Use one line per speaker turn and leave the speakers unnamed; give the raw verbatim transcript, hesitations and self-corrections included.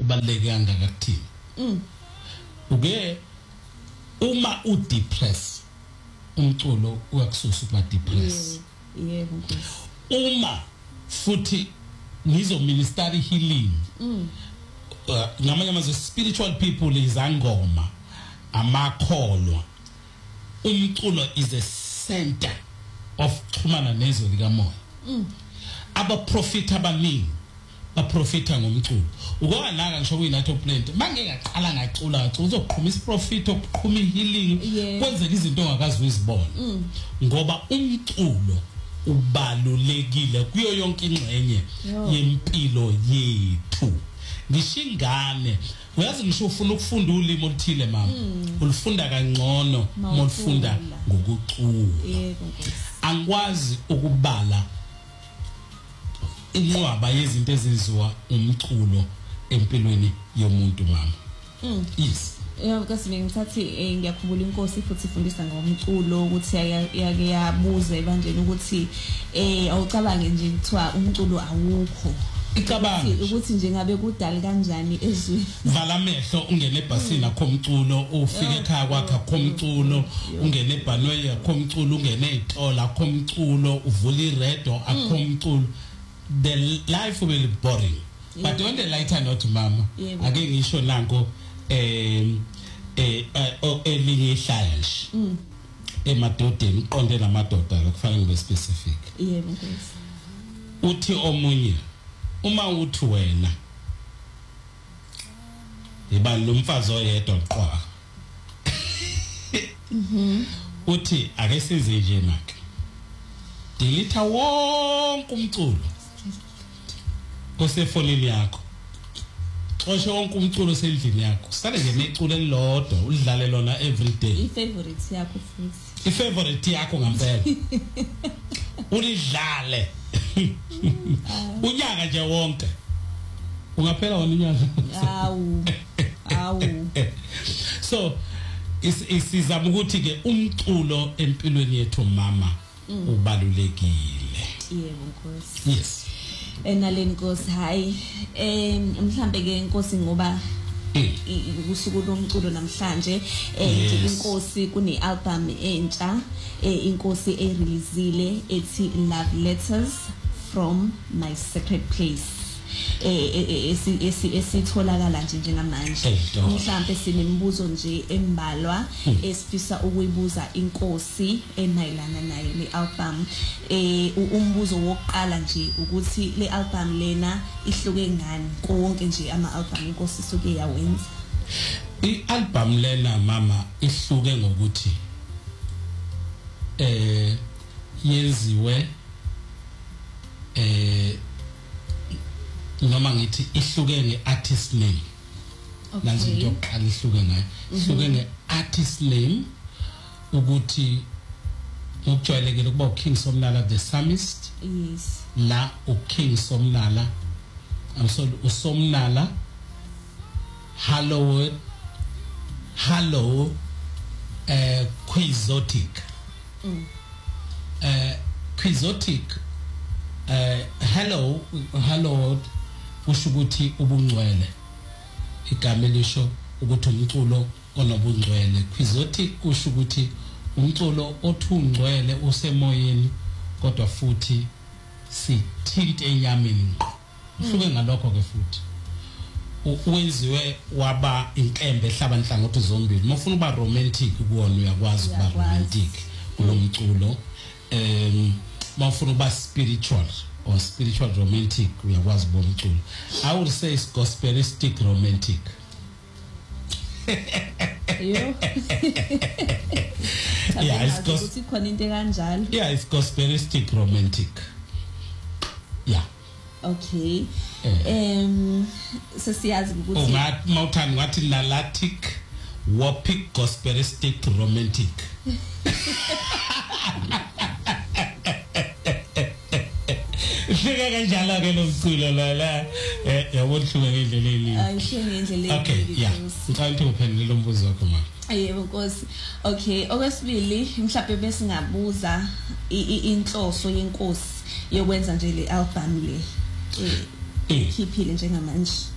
ubaleke kangaka kuthini
mm
uke uma u depress umculo uyakususa ukuba depress
yebo Nkosi
uma futhi nizo ministry healing
mm
ngamanye amazwi spiritual people izangoma amakholwa umculo is a center of xhumana nezwe likamoya
mm
aba prophet abaningi ba profeta ngomculo ukoka naka ngisho kuyinathi plant mangeke aqala ngacula ngacula uzoqhuma isiprofit okuqhuma healing kwenzeka izinto ongakazi uzibona ngoba umculo ubalulekile kuyo yonke ingxenye yempilo yethu ngishingane uyazi ngisho ufuna ukufunda ulimi oluthile mama ulifunda kangcono molufunda ngokucula angikwazi ukubala inqwaba yezinto ezenziwa umculo empilweni yomuntu mama
mm
yes
yebo kasi ngithathi ngiyakhumbula inkosi futhi ifundisa ngomculo ukuthi yake yabuza ebanjeni ukuthi eh awucabange nje kuthiwa umculo awukho
icabanga
ukuthi nje ngabe kudala kanjani ezweni
vala amehlo ungene ebhasini akho umculo ufike ekhaya kwakhe akho umculo ungene ebhanoyi akho umculo ungene ezitolo akho umculo uvula iredo akho umculo the life will be boring yeah. But on the lighter note mama
yeah,
ake ngisho nanko eh eh elinye ihlaya nje
mm
emadodeni uqonde namadoda akufanele ngibe specific
yebo Nkosi
uthi omunye uma uthi wena iba lomfazi oyedwa qwa
mhm
uthi ake size nje nakhe delete wonke umculo osefonini yakho xosha wonke umculo osendlini yakho sale nje neculo elilodwa udlale lona every day
i favorite yakho futhi
i favorite yakho ngempela ulidlale unyaka nje wonke ungaphela wona unyaka
awu awu
so isizama ukuthi ke umculo empilweni yethu mama ubalulekile
yebo Nkosi
yes
enaleni Nkosi hayi eh mhlambe ke Nkosi ngoba usuku lomculo namhlanje eh inkosi kune album entsha inkosi e releaseile ethi Love Letters from My Secret Place eh esitholakala nje njengamanje mhlambe sinemibuzo nje embalwa esifisa ukuyibuza inkosi emayilana nayo le album eh umbuzo wokuqala nje ukuthi le album lena ihluke ngani konke nje ama album inkosi suke yawenza
i album lena mama ihluke ngokuthi eh yenziwe eh noma ngithi ihluke ngeartist name nansi into yokuqala ihluke ngayo ihluke ngeartist name ukuthi ukujwayelekile kuba uKing Somnala the Psalmist
yes
la uKing Somnala I'm sorry uSomnala Hallowed Hallow eh Quixotic
mm
eh Quixotic eh hello hallowed kusho ukuthi ubungcwele igama elisho ukuthi umculo onobungcwele Quixotic kusho ukuthi umculo othungcwele usemoyeni kodwa futhi sithinte enyameni uhluke ngalokho ke futhi uwenziwe waba inkembe ehlaba inhlangothi zombili mofuna uba romantic kuwona uyakwazi ukuba romantic kulomculo em mofuna uba spiritual or spiritual romantic uyakwazi bomculo I would say it's gospelistic romantic
yo
yeah it's gospel
khona into kanjalo
yeah it's gospelistic romantic yeah
okay em sesiyazi ukuthi
ungathi mawuthanda ngathi nalatic wopic gospelistic romantic Fika kanjalo ke lomculo la la yabo hluka ngendlela elini
ayisho ngendlela elini
okay yeah ngicela ukuthi uphendule lo mbuzo wakho ma
yebo Nkosi okay okwesibili mhlawumbe bese ngabuza inhloso yenkosi yokwenza nje le album le eh ikhiphile njengamanje